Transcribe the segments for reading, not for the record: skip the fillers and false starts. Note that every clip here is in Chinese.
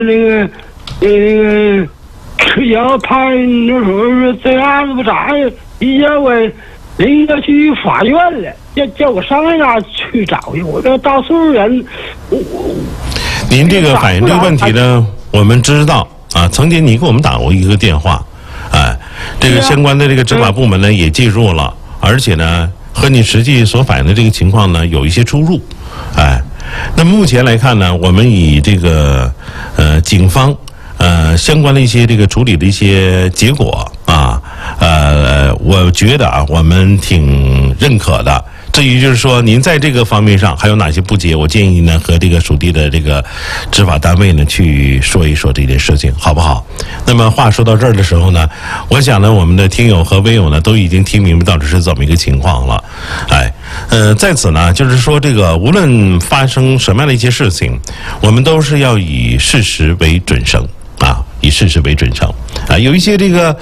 要判那时候这案子不咋一下我人家去法院了，要叫我上那去找去，我这到处人。 您这个反映这个问题呢，我们知道啊，曾经你给我们打过一个电话，哎，这个相关的这个执法部门呢也介入了，而且呢和你实际所反映的这个情况呢有一些出入，哎，那目前来看呢，我们以这个警方相关的一些这个处理的一些结果啊，我觉得啊，我们挺认可的。至于就是说，您在这个方面上还有哪些不解？我建议呢和这个属地的这个执法单位呢去说一说这件事情，好不好？那么话说到这儿的时候呢，我想呢，我们的听友和微友呢都已经听明白到底是怎么一个情况了。哎，在此呢，就是说这个无论发生什么样的一些事情，我们都是要以事实为准绳啊。以事实为准绳啊，有一些这个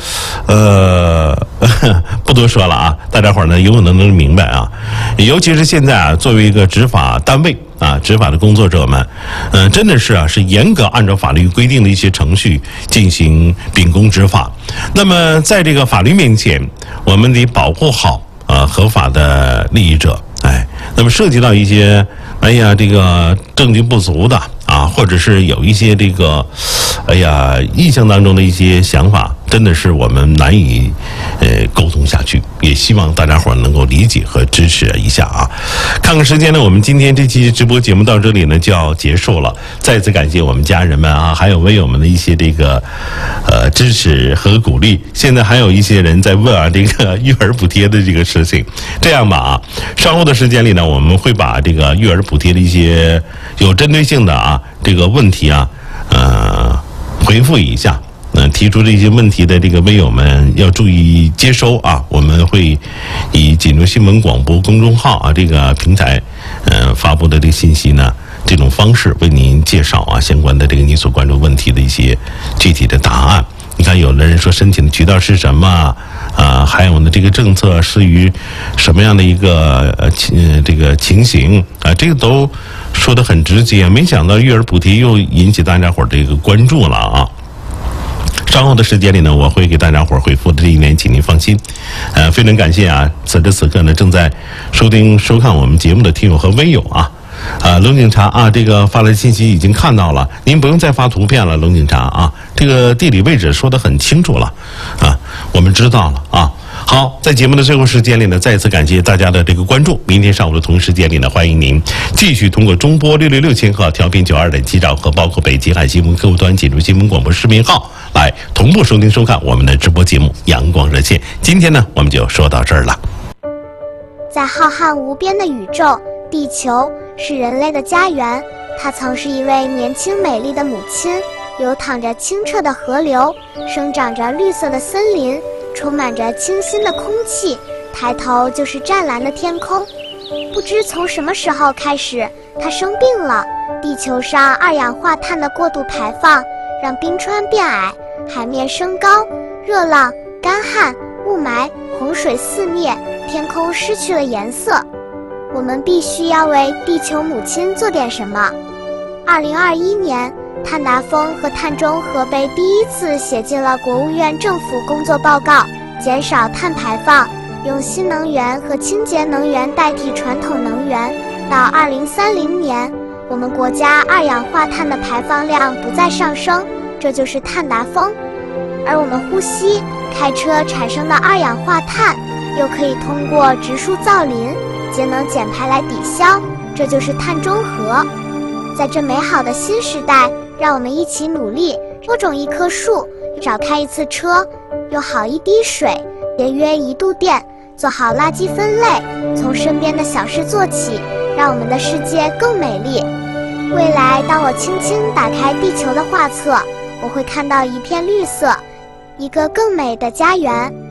不多说了啊，大家伙呢有可能能明白啊。尤其是现在啊，作为一个执法单位啊，执法的工作者们，真的是啊，是严格按照法律规定的一些程序进行秉公执法。那么在这个法律面前，我们得保护好合法的利益者。哎，那么涉及到一些这个证据不足的啊，或者是有一些这个意象当中的一些想法，真的是我们难以沟通下去，也希望大家伙能够理解和支持一下啊。看看时间呢，我们今天这期直播节目到这里呢就要结束了。再次感谢我们家人们啊，还有微友们的一些这个支持和鼓励。现在还有一些人在问啊这个育儿补贴的这个事情，这样吧啊，稍后的时间里呢，我们会把这个育儿补贴的一些有针对性的啊这个问题啊回复一下。提出这些问题的这个微友们要注意接收啊！我们会以锦州新闻广播公众号啊这个平台发布的这个信息呢，这种方式为您介绍啊相关的这个你所关注问题的一些具体的答案。你看，有的人说申请的渠道是什么还有呢这个政策是于什么样的一个这个情形啊，这个都说得很直接。没想到育儿补贴又引起大家伙这个关注了啊！稍后的时间里呢，我会给大家伙回复的这一点，请您放心。非常感谢啊，此时此刻呢正在收看我们节目的听友和微友啊。龙警察啊，这个发来信息已经看到了，您不用再发图片了，龙警察啊，这个地理位置说得很清楚了啊，我们知道了啊。好，在节目的最后时间里呢，再次感谢大家的这个关注。明天上午的同一时间里呢，欢迎您继续通过中波666千赫调频92.7兆赫，包括北京海新闻客户端、锦州新闻广播视频号来同步收听收看我们的直播节目《阳光热线》。今天呢，我们就说到这儿了。 在浩瀚无边的宇宙，地球是人类的家园。它曾是一位年轻美丽的母亲，流淌着清澈的河流，生长着绿色的森林，充满着清新的空气，抬头就是湛蓝的天空。不知从什么时候开始，它生病了。地球上二氧化碳的过度排放，让冰川变矮，海面升高，热浪、干旱、雾霾、洪水肆虐，天空失去了颜色。我们必须要为地球母亲做点什么。2021年，碳达峰和碳中和被第一次写进了国务院政府工作报告，减少碳排放，用新能源和清洁能源代替传统能源。到2030年，我们国家二氧化碳的排放量不再上升，这就是碳达峰。而我们呼吸、开车产生的二氧化碳，又可以通过植树造林、节能减排来抵消，这就是碳中和。在这美好的新时代，让我们一起努力，多种一棵树，少开一次车，用好一滴水，节约1度电，做好垃圾分类，从身边的小事做起，让我们的世界更美丽。未来，当我轻轻打开地球的画册，我会看到一片绿色，一个更美的家园。